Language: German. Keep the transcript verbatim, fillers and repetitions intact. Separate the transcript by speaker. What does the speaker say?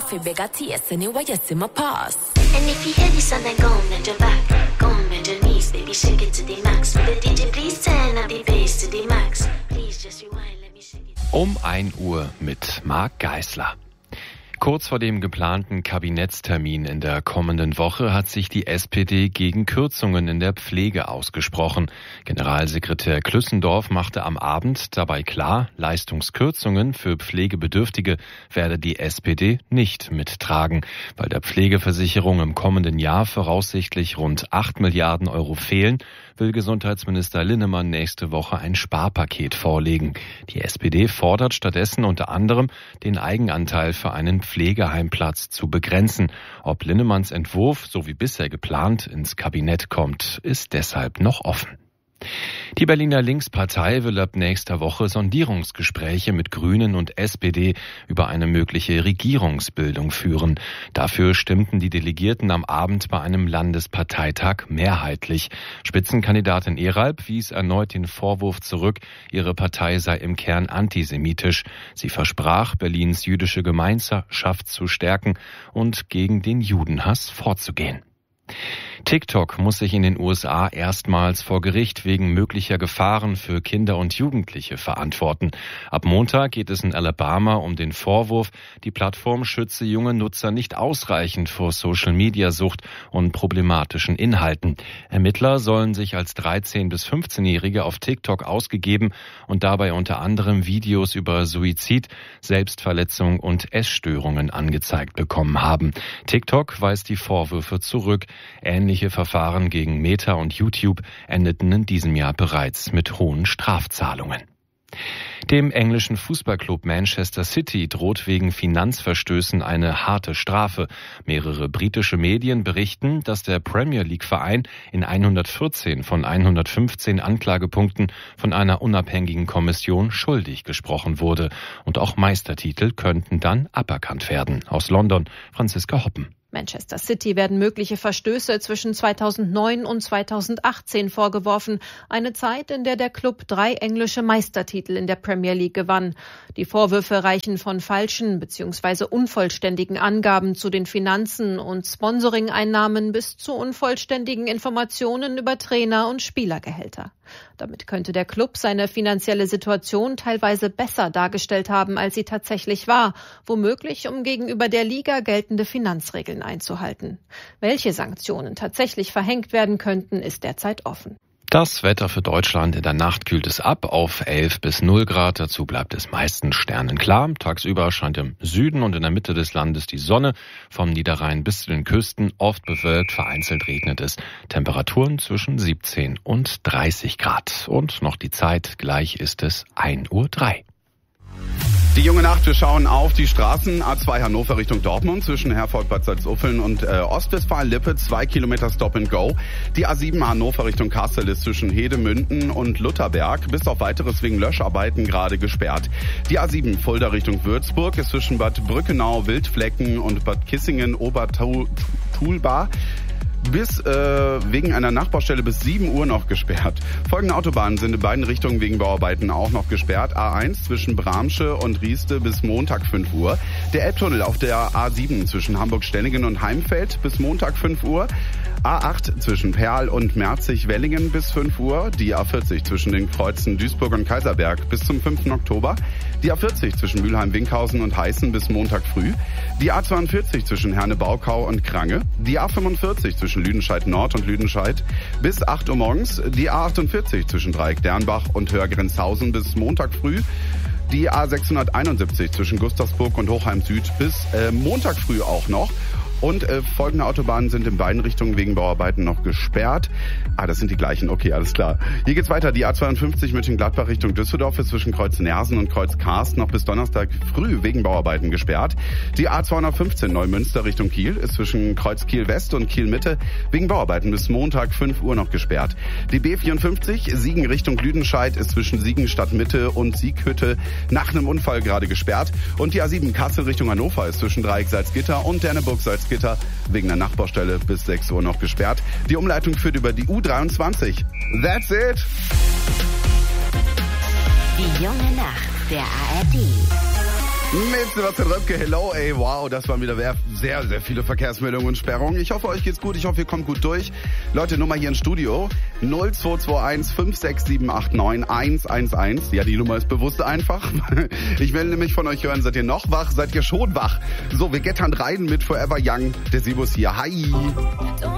Speaker 1: fi beg a taste anyway you see my pass.
Speaker 2: And if you hear this, then go on your back, go on your knees, baby, shake it to the max. With the D J, please turn up the bass to the max. Please just rewind, let me shake it.
Speaker 3: Um ein Uhr mit Marc Geisler. Kurz vor dem geplanten Kabinettstermin in der kommenden Woche hat sich die S P D gegen Kürzungen in der Pflege ausgesprochen. Generalsekretär Klüssendorf machte am Abend dabei klar, Leistungskürzungen für Pflegebedürftige werde die S P D nicht mittragen. Weil der Pflegeversicherung im kommenden Jahr voraussichtlich rund acht Milliarden Euro fehlen, will Gesundheitsminister Linnemann nächste Woche ein Sparpaket vorlegen. Die S P D fordert stattdessen unter anderem, den Eigenanteil für einen Pflegeheimplatz zu begrenzen. Ob Linnemanns Entwurf, so wie bisher geplant, ins Kabinett kommt, ist deshalb noch offen. Die Berliner Linkspartei will ab nächster Woche Sondierungsgespräche mit Grünen und S P D über eine mögliche Regierungsbildung führen. Dafür stimmten die Delegierten am Abend bei einem Landesparteitag mehrheitlich. Spitzenkandidatin Eralb wies erneut den Vorwurf zurück, ihre Partei sei im Kern antisemitisch. Sie versprach, Berlins jüdische Gemeinschaft zu stärken und gegen den Judenhass vorzugehen. TikTok muss sich in den U S A erstmals vor Gericht wegen möglicher Gefahren für Kinder und Jugendliche verantworten. Ab Montag geht es in Alabama um den Vorwurf, die Plattform schütze junge Nutzer nicht ausreichend vor Social-Media-Sucht und problematischen Inhalten. Ermittler sollen sich als dreizehn- bis fünfzehnjährige auf TikTok ausgegeben und dabei unter anderem Videos über Suizid, Selbstverletzung und Essstörungen angezeigt bekommen haben. TikTok weist die Vorwürfe zurück. Ähnliche Verfahren gegen Meta und YouTube endeten in diesem Jahr bereits mit hohen Strafzahlungen. Dem englischen Fußballclub Manchester City droht wegen Finanzverstößen eine harte Strafe. Mehrere britische Medien berichten, dass der Premier League-Verein in hundertvierzehn von hundertfünfzehn Anklagepunkten von einer unabhängigen Kommission schuldig gesprochen wurde. Und auch Meistertitel könnten dann aberkannt werden. Aus London, Franziska Hoppen.
Speaker 4: Manchester City werden mögliche Verstöße zwischen zweitausendneun und zweitausendachtzehn vorgeworfen. Eine Zeit, in der der Club drei englische Meistertitel in der Premier League gewann. Die Vorwürfe reichen von falschen bzw. unvollständigen Angaben zu den Finanzen und Sponsoring-Einnahmen bis zu unvollständigen Informationen über Trainer- und Spielergehälter. Damit könnte der Club seine finanzielle Situation teilweise besser dargestellt haben, als sie tatsächlich war, womöglich um gegenüber der Liga geltende Finanzregeln einzuhalten. Welche Sanktionen tatsächlich verhängt werden könnten, ist derzeit offen.
Speaker 3: Das Wetter für Deutschland: in der Nacht kühlt es ab auf elf bis null Grad. Dazu bleibt es meistens sternenklar. Tagsüber scheint im Süden und in der Mitte des Landes die Sonne. Vom Niederrhein bis zu den Küsten oft bewölkt, vereinzelt regnet es. Temperaturen zwischen siebzehn und dreißig Grad. Und noch die Zeit, gleich ist es ein Uhr drei.
Speaker 5: Die junge Nacht, wir schauen auf die Straßen. A zwei Hannover Richtung Dortmund zwischen Herford, Bad Salzuflen und äh, Ostwestfalen-Lippe, zwei Kilometer Stop and Go. Die A sieben Hannover Richtung Kassel ist zwischen Hedemünden und Lutherberg bis auf weiteres wegen Löscharbeiten gerade gesperrt. Die A sieben Fulda Richtung Würzburg ist zwischen Bad Brückenau, Wildflecken und Bad Kissingen, Obertulba bis äh, wegen einer Nachbaustelle bis sieben Uhr noch gesperrt. Folgende Autobahnen sind in beiden Richtungen wegen Bauarbeiten auch noch gesperrt. A eins zwischen Bramsche und Rieste bis Montag fünf Uhr. Der Elbtunnel auf der A sieben zwischen Hamburg-Stellingen und Heimfeld bis Montag fünf Uhr. A acht zwischen Perl und Merzig-Wellingen bis fünf Uhr. Die A vierzig zwischen den Kreuzen Duisburg und Kaiserberg bis zum fünften Oktober. Die A vierzig zwischen Mülheim-Winkhausen und Heißen bis Montag früh. Die A zweiundvierzig zwischen Herne-Baukau und Krange. Die A fünfundvierzig zwischen Lüdenscheid Nord und Lüdenscheid bis acht Uhr morgens. Die A achtundvierzig zwischen Dreieck-Dernbach und Hörgrenzhausen bis Montag früh. Die A sechshunderteinundsiebzig zwischen Gustavsburg und Hochheim Süd bis äh, Montag früh auch noch. Und äh, folgende Autobahnen sind in beiden Richtungen wegen Bauarbeiten noch gesperrt. Ah, das sind die gleichen. Okay, alles klar. Hier geht's weiter. Die A zweiundfünfzig München-Gladbach Richtung Düsseldorf ist zwischen Kreuz Nersen und Kreuz Karst noch bis Donnerstag früh wegen Bauarbeiten gesperrt. Die A zweihundertfünfzehn Neumünster Richtung Kiel ist zwischen Kreuz Kiel West und Kiel Mitte wegen Bauarbeiten bis Montag fünf Uhr noch gesperrt. Die B vierundfünfzig Siegen Richtung Lüdenscheid ist zwischen Siegen Stadtmitte und Sieghütte nach einem Unfall gerade gesperrt. Und die A sieben Kassel Richtung Hannover ist zwischen Dreieck Salzgitter und Derneburg Salzgitter wegen der Nachbaustelle bis sechs Uhr noch gesperrt. Die Umleitung führt über die U dreiundzwanzig. That's it!
Speaker 2: Die junge Nacht der A R D.
Speaker 5: Mit Sebastian Röpke, hello, ey, wow, das waren wieder sehr, sehr viele Verkehrsmeldungen und Sperrungen. Ich hoffe, euch geht's gut, ich hoffe, ihr kommt gut durch. Leute, Nummer hier im Studio, null zwei zwei eins fünf sechs sieben acht neun eins eins eins. Ja, die Nummer ist bewusst einfach. Ich will nämlich von euch hören, seid ihr noch wach, seid ihr schon wach? So, wir gettern rein mit Forever Young, der Sibus hier. Hi!